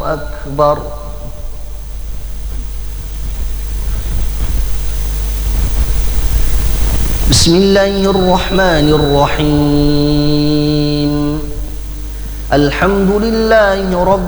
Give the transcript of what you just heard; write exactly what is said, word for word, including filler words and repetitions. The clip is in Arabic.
أكبر. بسم الله الرحمن الرحيم. الحمد لله رب